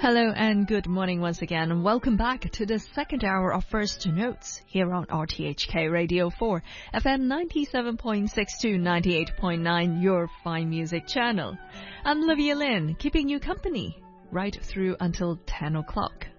Hello and good morning once again, and welcome back to the second hour of First Notes here on RTHK Radio 4, FM 97.6 to 98.9, your fine music channel. I'm Livia Lin, keeping you company right through until 10 o'clock.